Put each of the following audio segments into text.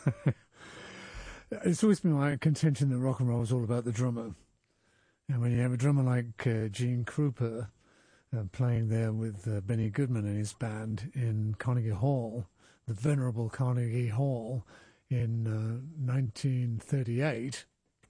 It's always been my contention that rock and roll is all about the drummer. And when you have a drummer like Gene Krupa playing there with Benny Goodman and his band in Carnegie Hall, the venerable Carnegie Hall in 1938,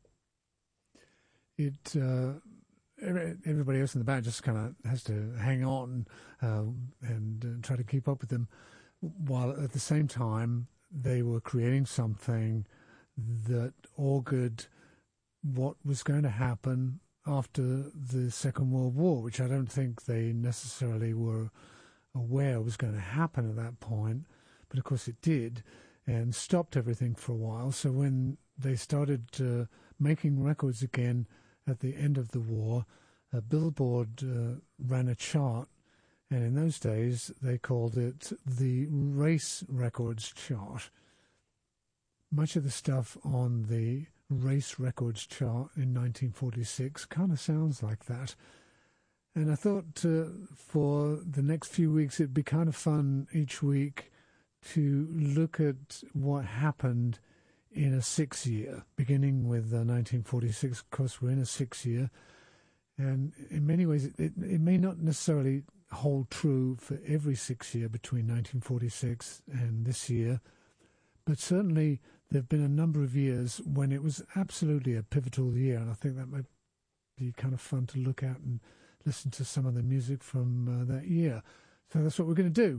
everybody else in the band just kind of has to hang on and try to keep up with them, while at the same time they were creating something that augured what was going to happen after the Second World War, which I don't think they necessarily were aware was going to happen at that point. But of course it did, and stopped everything for a while. So when they started making records again at the end of the war, Billboard ran a chart, and in those days they called it the Race Records chart. Much of the stuff on the Race Records chart in 1946 kind of sounds like that. And I thought for the next few weeks it'd be kind of fun each week to look at what happened in a 6-year, beginning with 1946. Of course, we're in a 6-year. And in many ways, it may not necessarily hold true for every 6-year between 1946 and this year, but certainly there have been a number of years when it was absolutely a pivotal year, and I think that might be kind of fun to look at and listen to some of the music from that year. So that's what we're going to do,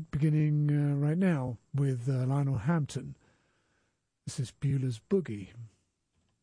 beginning right now with Lionel Hampton. This is Beulah's Boogie.